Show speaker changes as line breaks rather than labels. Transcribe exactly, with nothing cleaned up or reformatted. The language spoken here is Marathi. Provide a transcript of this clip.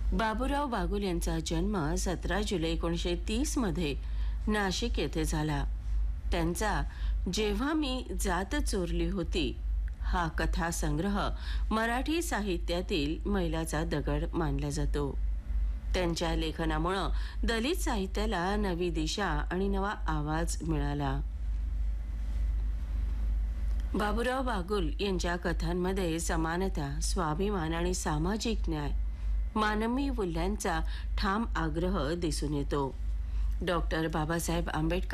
बाबूराव बागुल यांचा जन्म सतरा जुलै एकोणीसशे तीस मध्ये नाशिक येथे झाला. त्यांचा जेव्हा मी जात चोरली होती हा कथा संग्रह मराठी साहित्यातील मैलाचा दगड मानला जातो. त्यांच्या लेखनामुळे दलित साहित्याला नवी दिशा आणि नवा आवाज मिळाला. बाबूराव बागुल यांच्या कथांमध्ये समानता, स्वाभिमान आणि सामाजिक न्याय, मानवी मूल्यांचा ठाम आग्रह दिसून येतो. डॉक्टर बाबासाहेब आंबेडकर